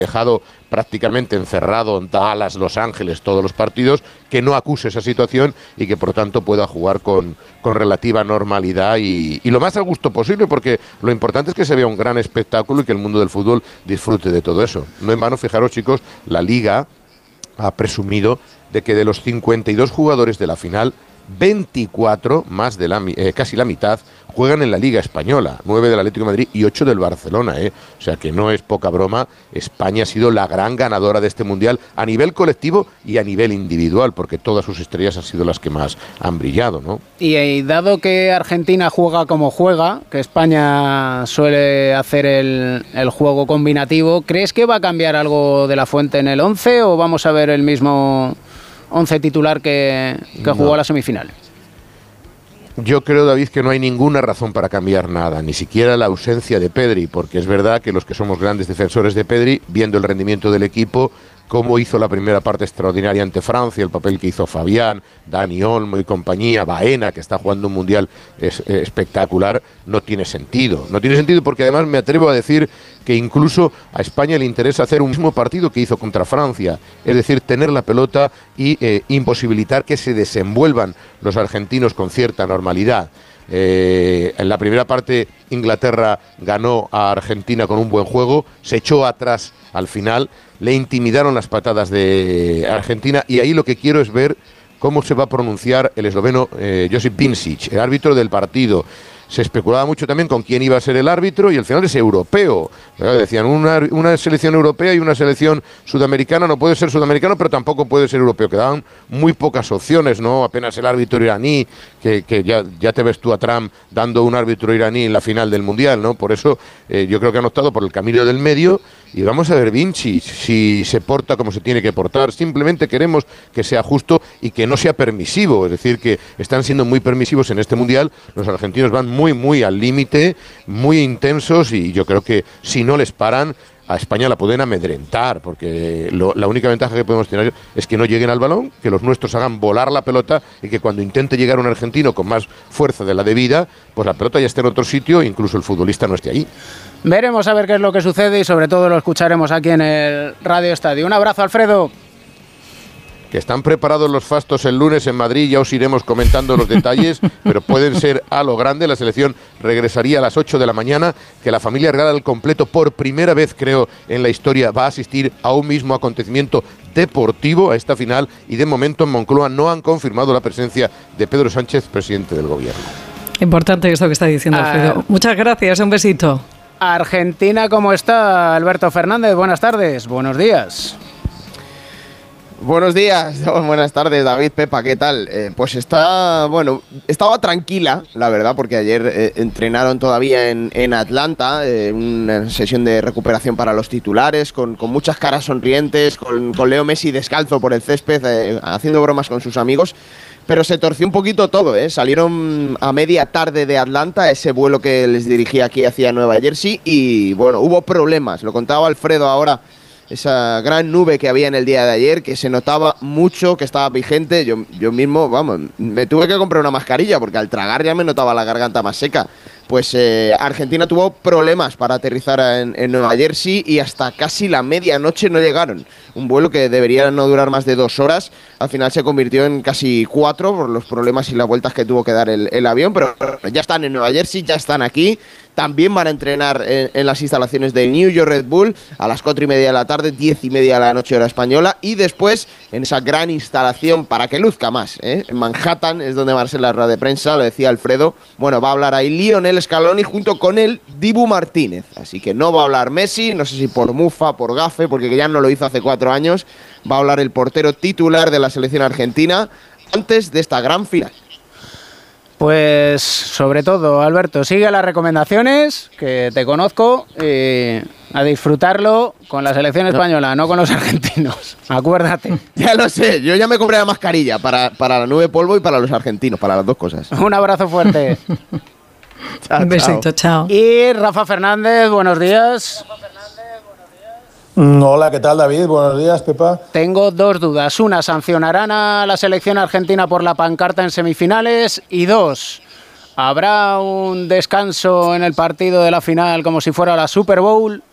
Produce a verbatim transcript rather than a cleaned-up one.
dejado prácticamente encerrado en Dallas, Los Ángeles, todos los partidos, que no acuse esa situación y que por lo tanto pueda jugar con, con relativa normalidad y, y lo más a gusto posible, porque lo importante es que se vea un gran espectáculo y que el mundo del fútbol disfrute de todo eso. No en vano, fijaros chicos, la Liga ha presumido de que de los cincuenta y dos jugadores de la final, veinticuatro, más de la, eh, casi la mitad, juegan en la Liga Española, nueve del Atlético de Madrid y ocho del Barcelona, ¿eh? O sea que no es poca broma, España ha sido la gran ganadora de este Mundial a nivel colectivo y a nivel individual, porque todas sus estrellas han sido las que más han brillado, ¿no? Y, y dado que Argentina juega como juega, que España suele hacer el, el juego combinativo, ¿crees que va a cambiar algo de la Fuente en el once o vamos a ver el mismo once titular que, que jugó no. la semifinal? Yo creo, David, que no hay ninguna razón para cambiar nada, ni siquiera la ausencia de Pedri, porque es verdad que los que somos grandes defensores de Pedri, viendo el rendimiento del equipo, cómo hizo la primera parte extraordinaria ante Francia, el papel que hizo Fabián, Dani Olmo y compañía, Baena, que está jugando un mundial es, eh, espectacular, no tiene sentido. No tiene sentido porque además me atrevo a decir que incluso a España le interesa hacer un mismo partido que hizo contra Francia, es decir, tener la pelota y eh, imposibilitar que se desenvuelvan los argentinos con cierta normalidad. Eh, en la primera parte Inglaterra ganó a Argentina con un buen juego, se echó atrás al final, le intimidaron las patadas de Argentina y ahí lo que quiero es ver cómo se va a pronunciar el esloveno eh, Josip Bincic, el árbitro del partido. Se especulaba mucho también con quién iba a ser el árbitro y al final es europeo. Decían, una, una selección europea y una selección sudamericana, no puede ser sudamericano, pero tampoco puede ser europeo. Quedaban muy pocas opciones, ¿no? Apenas el árbitro iraní, que, que ya, ya te ves tú a Trump dando un árbitro iraní en la final del Mundial, ¿no? Por eso eh, yo creo que han optado por el camino del medio y vamos a ver Vinci si se porta como se tiene que portar. Simplemente queremos que sea justo y que no sea permisivo, es decir, que están siendo muy permisivos en este Mundial. Los argentinos van muy muy, muy al límite, muy intensos y yo creo que si no les paran, a España la pueden amedrentar, porque lo, la única ventaja que podemos tener es que no lleguen al balón, que los nuestros hagan volar la pelota y que cuando intente llegar un argentino con más fuerza de la debida, pues la pelota ya esté en otro sitio e incluso el futbolista no esté ahí. Veremos a ver qué es lo que sucede y sobre todo lo escucharemos aquí en el Radio Estadio. Un abrazo, Alfredo. Que están preparados los fastos el lunes en Madrid, ya os iremos comentando los detalles, pero pueden ser a lo grande. La selección regresaría a las ocho de la mañana, que la familia real al completo, por primera vez creo en la historia, va a asistir a un mismo acontecimiento deportivo, a esta final, y de momento en Moncloa no han confirmado la presencia de Pedro Sánchez, presidente del gobierno. Importante esto que está diciendo Alfredo. Uh, Muchas gracias, un besito. Argentina, ¿cómo está? Alberto Fernández, buenas tardes, buenos días. Buenos días, buenas tardes, David, Pepa, ¿qué tal? Eh, pues está, bueno, estaba tranquila, la verdad, porque ayer eh, entrenaron todavía en, en Atlanta, eh, una sesión de recuperación para los titulares, con, con muchas caras sonrientes, con, con Leo Messi descalzo por el césped, eh, haciendo bromas con sus amigos. Pero se torció un poquito todo, ¿eh? Salieron a media tarde de Atlanta, ese vuelo que les dirigía aquí hacia Nueva Jersey, y bueno, hubo problemas, lo contaba Alfredo ahora. Esa gran nube que había en el día de ayer, que se notaba mucho, que estaba vigente. Yo, yo mismo, vamos, me tuve que comprar una mascarilla porque al tragar ya me notaba la garganta más seca. Pues eh, Argentina tuvo problemas para aterrizar en, en Nueva Jersey y hasta casi la medianoche no llegaron. Un vuelo que debería no durar más de dos horas, al final se convirtió en casi cuatro por los problemas y las vueltas que tuvo que dar el, el avión, pero ya están en Nueva Jersey, ya están aquí. También van a entrenar en, en las instalaciones de New York Red Bull a las cuatro y media de la tarde, diez y media de la noche hora española, y después en esa gran instalación para que luzca más, ¿eh? En Manhattan es donde va a ser la rueda de prensa, lo decía Alfredo. Bueno, va a hablar ahí Lionel Scaloni junto con el Dibu Martínez, así que no va a hablar Messi, no sé si por mufa, por gafe, porque ya no lo hizo hace cuatro años. Va a hablar el portero titular de la selección argentina antes de esta gran final. Pues sobre todo, Alberto, sigue las recomendaciones, que te conozco, y a disfrutarlo con la selección española, no con los argentinos. Acuérdate. Ya lo sé, yo ya me compré la mascarilla para, para la nube polvo y para los argentinos, para las dos cosas. Un abrazo fuerte. Chao, un besito, chao. Y Rafa Fernández, buenos días. Hola, ¿qué tal, David? Buenos días, Pepa. Tengo dos dudas. Una, ¿sancionarán a la selección argentina por la pancarta en semifinales? Y dos, ¿habrá un descanso en el partido de la final como si fuera la Super Bowl?